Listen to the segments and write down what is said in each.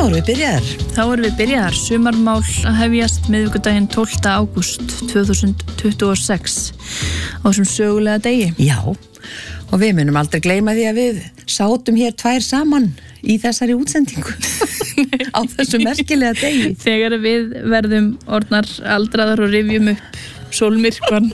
erum við byrjaðar. Þá erum við byrjaðar. Sumarmál að hefjast miðvikudaginn 12. ágúst 2026 á þessum sögulega degi. Já, og við munum aldrei gleyma því að við sátum hér tvær saman í þessari útsendingu á þessu merkilega degi. Þegar við verðum orðnar aldraðar og rifjum upp sólmyrkvan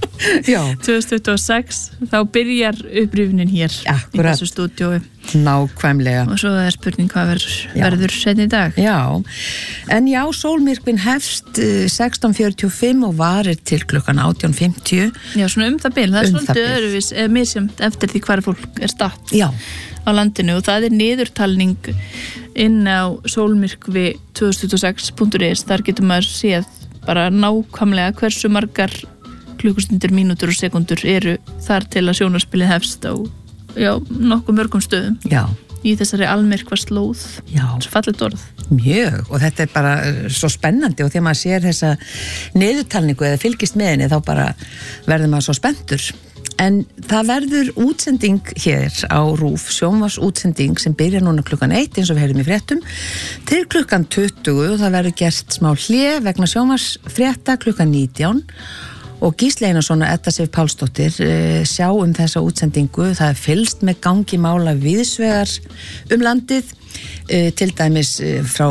2026, þá byrjar upprifnin hér í þessu stúdíói. Nákvæmlega. Og svo er spurning hvað verður seinni í dag. Já, en já, sólmyrkvin hefst 16:45 og varir til klukkan 18:50. Já, svona það bil. Það er svolítið öðruvís, misjamt eftir því hvar fólk er statt á landinu, og það er niðurtalning inn á solmyrkvi2026.is. Þar getur maður séð bara nákvæmlega hversu margar klukkustundir, mínútur og sekundur eru þar til að sjónarspilið hefst á nokkuð mörgum stöðum. Já. Í þessari almyrkva slóð. Já. Svo fallet orð. Mjög, og þetta er bara svo spennandi, og þegar maður sér þessa niðurtalningu eða fylgist með henni, þá bara verður maður svo spenntur. En það verður útsending hér á RÚV, sjónvarpsútsending sem byrjar núna klukkan 1 eins og við heyrðum í fréttum til klukkan 20, og það verður gert smá hlé vegna sjónvarpsfrétta klukkan 19. Og Gísli Einarsson og Edda Sif Pálsdóttir sjá þessa útsendingu. Það er fylgst með gangi mála víðsvegar landið, til dæmis frá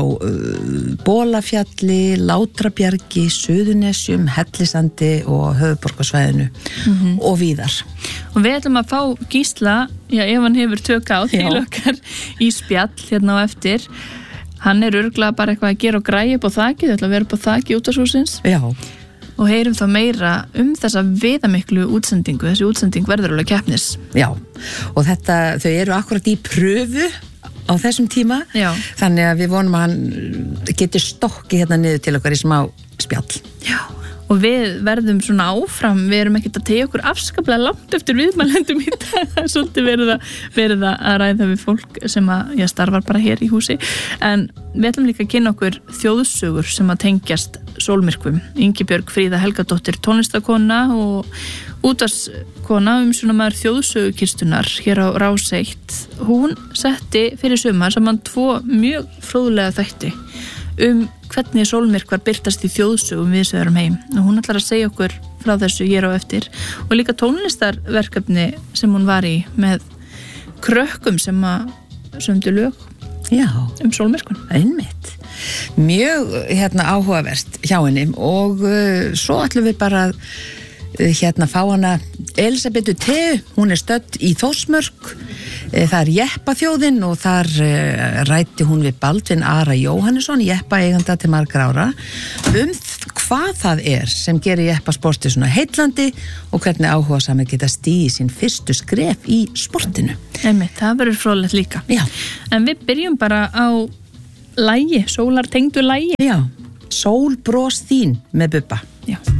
Bolafjalli, Látrabjargi, Suðurnesjum, Hellisandi og höfuðborgarsvæðinu og víðar. Og við ætlum að fá Gísla, ef hann hefur tök á til okkar í spjall hérna á eftir. Hann er örugglega bara eitthvað að gera og græja upp á þakið, ætla að vera upp á þaki útvarpshússins. Já. Og heyrum þá meira þessa viðamiklu útsendingu. Þessi útsending verður alveg keppnis. Já, og þau eru akkurat í pröfu á þessum tíma. Já. Þannig að við vonum að hann geti stokki hérna niður til okkar í smá spjall. Já, og við verðum svona áfram. Við erum ekkert að tegja okkur afskaplega langt eftir viðmælendum í dag. Það er svolítið verið að ræða við fólk sem starfar bara hér í húsi. En við ætlum líka að kynna okkur þjóðsögur sem að tengjast sólmyrkvum. Ingibjörg Fríða Helgadóttir, tónlistarkona og útvarpskona, umsjónarmaður þjóðsögukistunar hér á Rás 1. Hún setti fyrir sumar saman 2 mjög fróðlega þætti hvernig sólmyrkvar birtast í þjóðsögum við sögurum heim. Og hún ætlar að segja okkur frá þessu hér á eftir, og líka tónlistarverkefni sem hún var í með krökkum sem að sömdu lög sólmyrkvan. Einmitt. Mjög áhugavert hjá henni, og svo ætlum við bara að fá hana Elisabethu Theu. Hún er stödd í Þórsmörk. Það er Jeppaþjóðin, og þar ræddi hún við Baldvin Ara Jóhannesson, jeppaeiganda til margra ára, hvað það er sem gerir jeppasportið svona heillandi og hvernig áhugasamir geta stigið sín fyrstu skref í sportinu. Einmitt, það verður fróðlegt líka. Já. En við byrjum bara á lagi, sólartengdu lagi. Já, Sól bros þín með Bubba. Já.